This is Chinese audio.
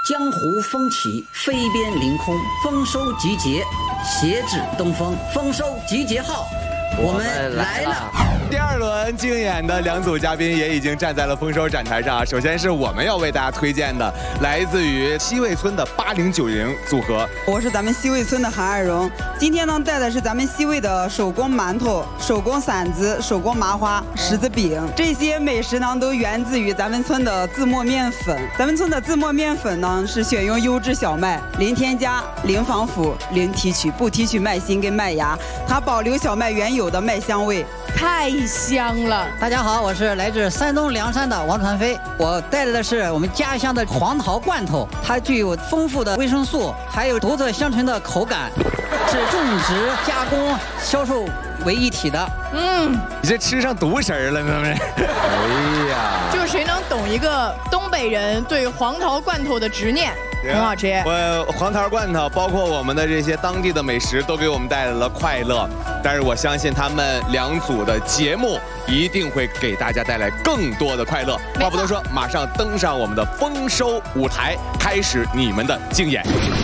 江湖风起，飞边凌空，丰收集结，携至东风，丰收集结号，我们来了。 第二轮竞演的两组嘉宾也已经站在了丰收展台上。首先是我们要为大家推荐的，来自于西魏村的8090组合。 我是咱们西魏村的韩二荣，今天呢带的是咱们西魏的手工馒头、手工馓子、手工麻花、柿子饼。这些美食呢都源自于咱们村的自磨面粉。咱们村的自磨面粉呢是选用优质小麦，零添加、零防腐、零提取，不提取麦芯跟麦芽，它保留小麦原有的麦香味。 太香了！ 大家好，我是来自山东凉山的王传飞，我带来的是我们家乡的黄桃罐头，它具有丰富的维生素，还有独特香醇的口感，是种植、加工、销售为一体的。 你这吃上毒食了，咱们。哎呀， 就谁能懂一个东北人对黄桃罐头的执念？很好吃。 黄桃罐头，包括我们的这些当地的美食，都给我们带来了快乐。但是我相信他们两组的节目一定会给大家带来更多的快乐。话不多说，马上登上我们的丰收舞台，开始你们的竞演。